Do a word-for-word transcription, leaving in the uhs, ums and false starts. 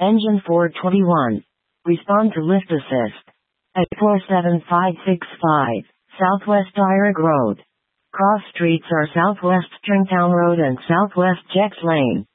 Engine four twenty-one. Respond to lift assist. At four seven five six five, Southwest Dierig Road. Cross streets are Southwest Stringtown Road and Southwest Jex Lane.